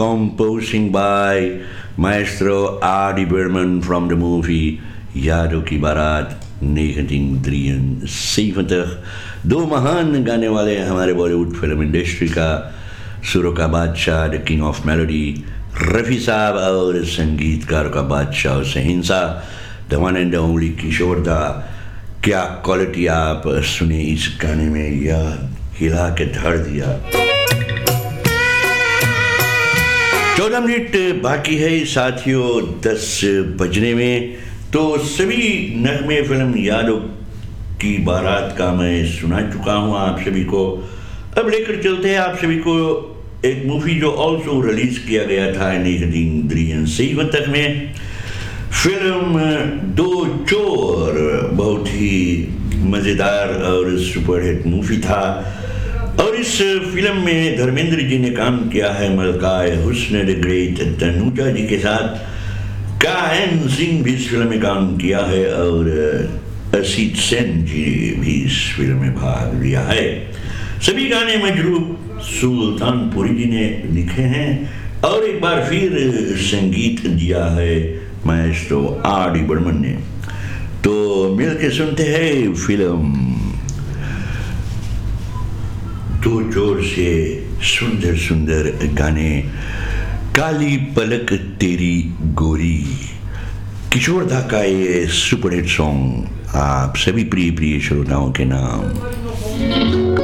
composing by Maestro R.D. Berman from the movie Yaadon की बारात 1973. दो महान गाने वाले हमारे बॉलीवुड फिल्म इंडस्ट्री का, सुरों का बादशाह, the king of melody Rafi साहब, और संगीतकार का बादशाह और शहंशाह, द वन एंड ओनली किशोर दा. क्या क्वालिटी आप सुने इस गाने में, यह हिला के धर दिया. 14 मिनट बाकी है साथियों 10 बजने में. तो सभी नगमे फिल्म यादों की बारात का मैं सुना चुका हूँ आप सभी को. अब लेकर चलते हैं आप सभी को एक मूवी जो ऑल्सो रिलीज किया गया था 1973 में. फिल्म दो चोर बहुत ही मज़ेदार और सुपरहिट मूवी था. और इस फिल्म में धर्मेंद्र जी ने काम किया है मलकाए हुस्न द ग्रेट तनुजा जी के साथ. कायन सिंह भी इस फिल्म में काम किया है और असित सेन जी भी इस फिल्म में भाग लिया है. सभी गाने मजरू सुल्तानपुरी जी ने लिखे हैं और एक बार फिर संगीत दिया है माएस्ट्रो R.D. बर्मन ने. तो मिलके सुनते हैं फिल्म दो चोर से सुंदर सुंदर गाने. काली पलक तेरी गोरी, किशोर दा का ये सुपरहिट सॉन्ग आप सभी प्रिय प्रिय श्रोताओं के नाम.